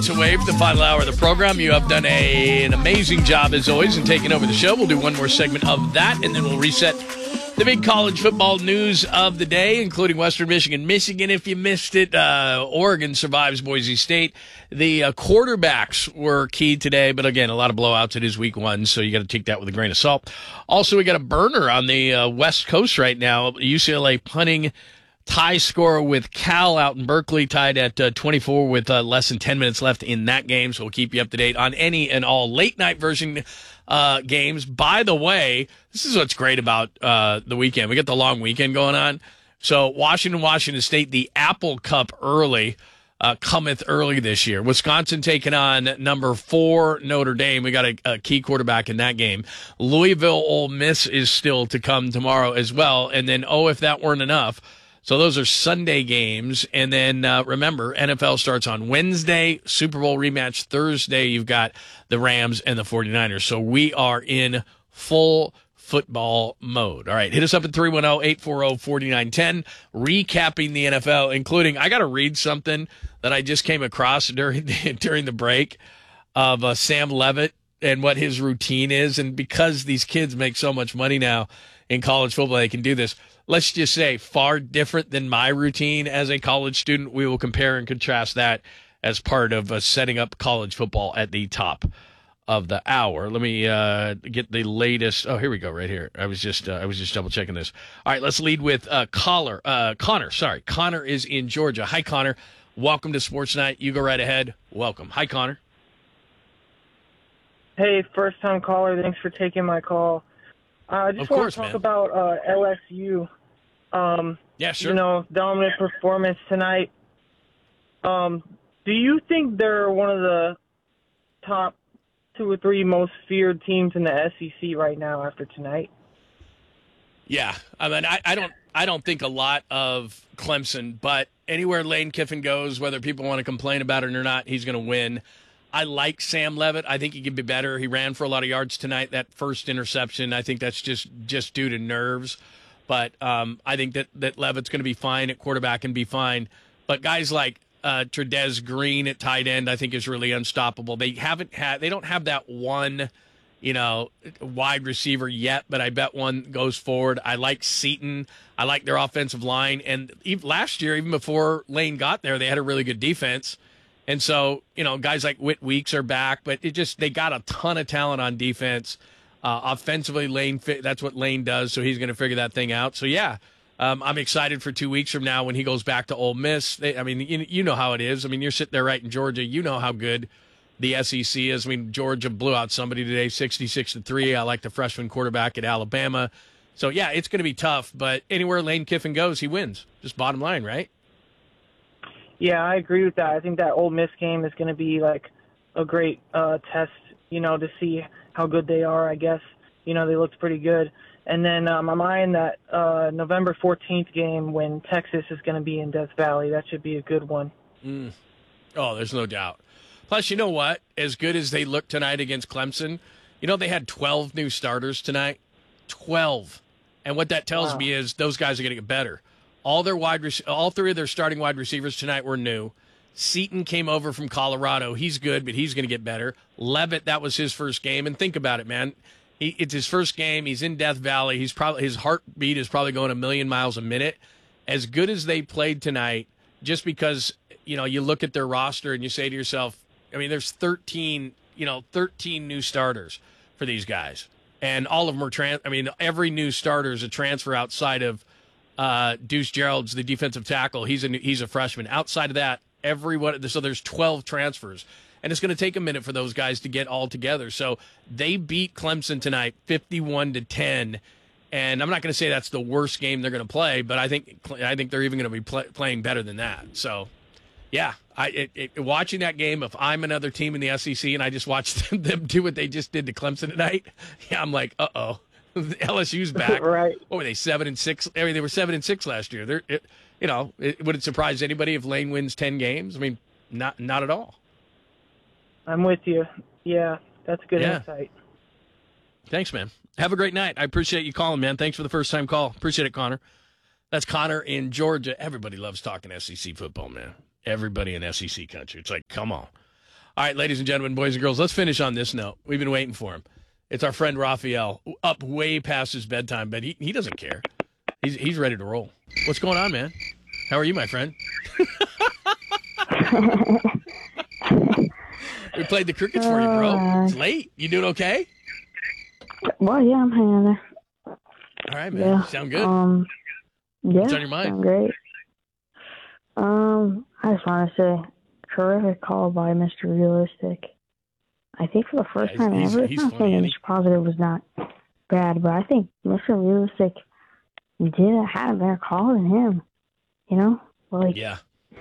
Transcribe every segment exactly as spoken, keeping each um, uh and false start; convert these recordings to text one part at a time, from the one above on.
Away for the final hour of the program. You have done a, an amazing job, as always, in taking over the show. We'll do one more segment of that, and then we'll reset the big college football news of the day, including Western Michigan. Michigan, if you missed it, uh, Oregon survives Boise State. The uh, quarterbacks were key today, but again, a lot of blowouts. It is week one, so you got to take that with a grain of salt. Also, we got a burner on the uh, West Coast right now. U C L A punting tie score with Cal out in Berkeley, tied at uh, twenty-four with uh, less than ten minutes left in that game. So we'll keep you up to date on any and all late night version uh, games. By the way, this is what's great about uh, the weekend. We got the long weekend going on. So Washington, Washington State, the Apple Cup early uh, cometh early this year. Wisconsin taking on number four Notre Dame. We got a, a key quarterback in that game. Louisville, Ole Miss is still to come tomorrow as well. And then, oh, if that weren't enough, so those are Sunday games. And then uh, remember, N F L starts on Wednesday, Super Bowl rematch Thursday. You've got the Rams and the 49ers. So we are in full football mode. All right, hit us up at three one zero, eight four zero, four nine one zero. Recapping the N F L, including, I got to read something that I just came across during the, during the break of uh, Sam Levitt and what his routine is. And because these kids make so much money now in college football, they can do this. Let's just say far different than my routine as a college student. We will compare and contrast that as part of uh, setting up college football at the top of the hour. Let me uh, get the latest. Oh, here we go, right here. I was just uh, I was just double checking this. All right, let's lead with uh, caller uh, Connor. Sorry, Connor is in Georgia. Hi, Connor. Welcome to Sports Night. You go right ahead. Welcome. Hi, Connor. Hey, first time caller. Thanks for taking my call. Uh, I just of want course, to talk man. about uh, L S U. Um, yeah, sure. You know, dominant performance tonight. Um, do you think they're one of the top two or three most feared teams in the S E C right now after tonight? Yeah, I mean, I, I don't, I don't think a lot of Clemson, but anywhere Lane Kiffin goes, whether people want to complain about it or not, he's going to win. I like Sam Levitt. I think he could be better. He ran for a lot of yards tonight. That first interception, I think that's just, just due to nerves. But um, I think that, that Levitt's going to be fine at quarterback and be fine. But guys like uh, Trudez Green at tight end, I think is really unstoppable. They haven't had, they don't have that one, you know, wide receiver yet, but I bet one goes forward. I like Seton. I like their offensive line. And even last year, even before Lane got there, they had a really good defense. And so, you know, guys like Whit Weeks are back, but it just, they got a ton of talent on defense. Uh, offensively, Lane, that's what Lane does, so he's going to figure that thing out. So, yeah, um, I'm excited for two weeks from now when he goes back to Ole Miss. They, I mean, you, you know how it is. I mean, you're sitting there right in Georgia. You know how good the S E C is. I mean, Georgia blew out somebody today, sixty-six to three. I like the freshman quarterback at Alabama. So, yeah, it's going to be tough, but anywhere Lane Kiffin goes, he wins. Just bottom line, right? Yeah, I agree with that. I think that Ole Miss game is going to be like a great uh, test, you know, to see how good they are, I guess. You know, they looked pretty good. And then um, I'm eyeing that uh, November fourteenth game when Texas is going to be in Death Valley. That should be a good one. Mm. Oh, there's no doubt. Plus, you know what? As good as they looked tonight against Clemson, you know, they had twelve new starters tonight. twelve. And what that tells wow. me is those guys are going to get better. All their wide, rec- all three of their starting wide receivers tonight were new. Seton came over from Colorado. He's good, but he's going to get better. Levitt, that was his first game. And think about it, man. He, it's his first game. He's in Death Valley. He's probably his heartbeat is probably going a million miles a minute. As good as they played tonight, just because, you know, you look at their roster and you say to yourself, I mean, there's thirteen, you know, thirteen new starters for these guys. And all of them are trans. I mean, every new starter is a transfer outside of uh, Deuce Gerald's the defensive tackle. He's a he's a freshman. Outside of that, everyone. So there's twelve transfers, and it's going to take a minute for those guys to get all together. So they beat Clemson tonight, fifty-one to ten. And I'm not going to say that's the worst game they're going to play, but I think I think they're even going to be play, playing better than that. So, yeah, I it, it, watching that game, if I'm another team in the S E C and I just watched them, them do what they just did to Clemson tonight, yeah, I'm like, uh oh, L S U's back. Right? What were they, seven and six? I mean, they were seven and six last year. They're, it, you know, it, would it surprise anybody if Lane wins ten games? I mean, not not at all. I'm with you. Yeah, that's good yeah. insight. Thanks, man. Have a great night. I appreciate you calling, man. Thanks for the first-time call. Appreciate it, Connor. That's Connor in Georgia. Everybody loves talking S E C football, man. Everybody in S E C country. It's like, come on. All right, ladies and gentlemen, boys and girls, let's finish on this note. We've been waiting for him. It's our friend Raphael, up way past his bedtime, but he, he doesn't care. He's he's ready to roll. What's going on, man? How are you, my friend? We played the crickets for you, bro. It's late. You doing okay? Well, yeah, I'm hanging there. All right, man. Yeah. Sound good? Um, yeah, What's on your mind? sound great. Um, I just want to say, terrific call by Mister Realistic. I think for the first Yeah, time he's- ever, he's it's not funny, saying isn't Mister Positive was not bad, but I think Mister Realistic did had a better call than him. You know, like Yeah.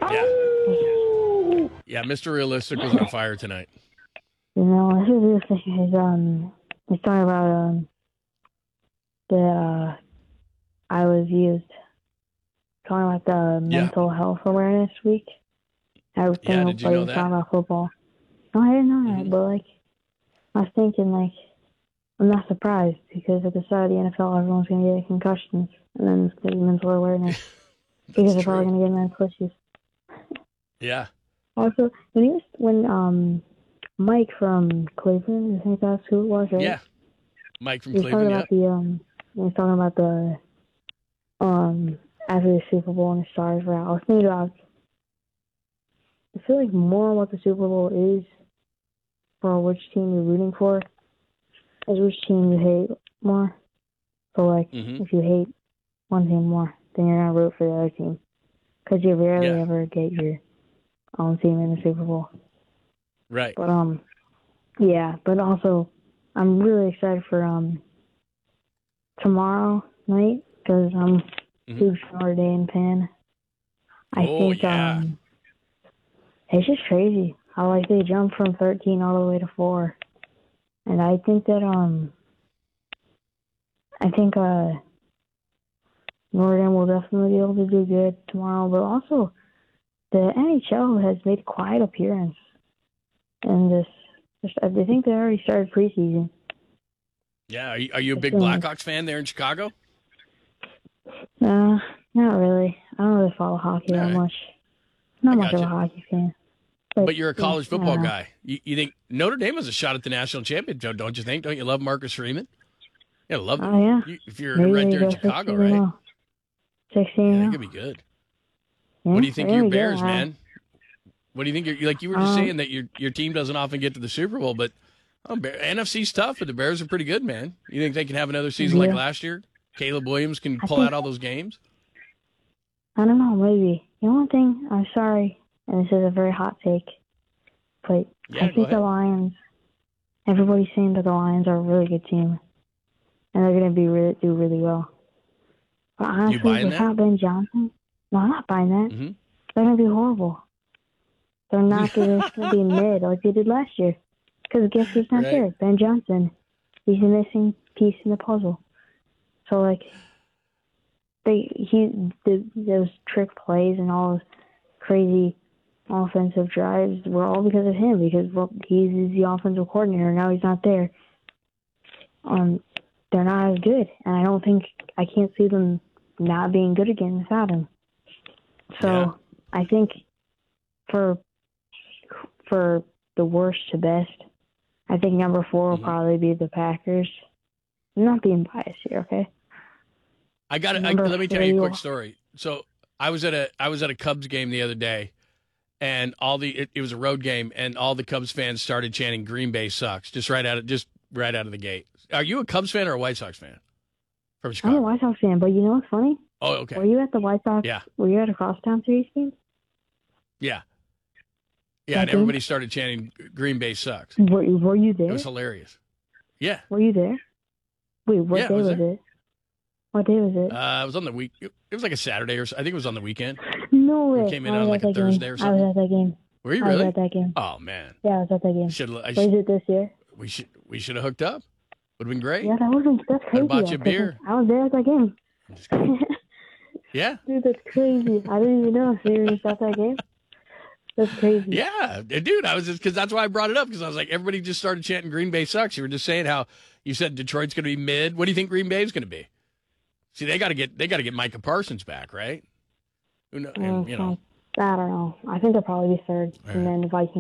Yeah. Yeah, Mister Realistic was on fire tonight. you know, Mister Realistic is um, he's talking about um, that uh, I was used. Talking about the Yeah. mental health awareness week. Everything Yeah, did you like, know he's that? talking about football. No, I didn't know that, Mhm. but like, I was thinking like, I'm not surprised because at the start of the N F L, everyone's gonna get concussions, and then it's gonna be mental awareness because they're probably true. gonna get mental issues. Yeah. Also, when he was when um Mike from Cleveland, I think that's who it was, right? Yeah. Mike from He was Cleveland, talking yeah. about the um, he was talking about the um after the Super Bowl and the stars were out. I was thinking about. I feel like more what the Super Bowl is for which team you're rooting for is which team you hate more. So, like, Mhm. if you hate one team more, then you're going to root for the other team. Because you rarely Yeah. ever get your own team in the Super Bowl. Right. But, um, yeah, but also, I'm really excited for um tomorrow night because I'm a Mhm. huge Notre Dame fan. I Oh, think, yeah. um, it's just crazy how like they jumped from thirteen all the way to four, and I think that um, I think uh, Notre Dame will definitely be able to do good tomorrow. But also, the N H L has made a quiet appearance in this. this I think they already started preseason. Yeah. Are you, are you a big It's, uh, Blackhawks fan there in Chicago? Uh, not really. I don't really follow hockey All that right. much. Not I much of a gotcha. hockey fan. But you're a college yeah, I football don't know. guy. You, you think Notre Dame has a shot at the national championship, don't you think? Don't you love Marcus Freeman? Yeah, love Oh yeah. you, if you're Maybe right they there in go Chicago, sixteen right? and oh. Sixteen. Yeah, and they oh. could be good. Yeah, What do you think of there your we go. Bears, Uh, man? What do you think? You're, like you were just Um, saying that your your team doesn't often get to the Super Bowl, but oh, Bear, N F C's tough, but the Bears are pretty good, man. You think they can have another season like Yeah. last year? Caleb Williams can I pull think- out all those games. I don't know, maybe. You know one thing? I'm sorry, and this is a very hot take, but Yeah, I go think the ahead. Lions. Everybody's saying that the Lions are a really good team, and they're going to be really, do really well. But honestly, buying that? without Ben Johnson, no, I'm not buying that. hmm They're going to be horrible. They're not going to be mid like they did last year. Because guess who's not Right. there? Ben Johnson. He's a missing piece in the puzzle. So like, they he the, those trick plays and all those crazy offensive drives were all because of him. Because well, he's the offensive coordinator. Now he's not there. Um, they're not as good, and I don't think I can't see them not being good again without him. So Yeah. I think for for the worst to best, I think number four will Mhm. probably be the Packers. I'm not being biased here, okay? I got to Number let me tell you a three quick will- story. So I was at a I was at a Cubs game the other day, and all the it, it was a road game, and all the Cubs fans started chanting "Green Bay sucks" just right out of just right out of the gate. Are you a Cubs fan or a White Sox fan? From I'm a Chicago. White Sox fan, but you know what's funny? Oh, Were okay. you at the White Sox? Yeah. Were you at a crosstown series game? Yeah. Yeah, That and game? everybody started chanting "Green Bay sucks." Were Were you It there? was hilarious. Yeah. Were you there? Wait, what Yeah, I day was was, there. it? What day was it? Uh, it was on the week. It was like a Saturday or so. I think it was on the weekend. no way. we came in I was on, at like, a that game. Thursday or I something. was at that game. Were you I was really? at that game. Oh man, Yeah, I was at that game. should I Was should, it this year? we should we should have hooked up. Would have been great. Yeah, that wasn't. That's crazy. bought you a though, 'cause beer. I was there at that game. I'm just kidding. Yeah, Dude, that's crazy. I didn't even know. So you were just at that game? That's crazy. yeah, dude. I was just because that's why I brought it up because I was like everybody just started chanting "Green Bay sucks." You were just saying how you said Detroit's going to be mid. What do you think Green Bay is going to be? See, they got to get they got to get Micah Parsons back, right? Who know, and, you know. I don't know. I think they'll probably be third, All right. and then the Vikings.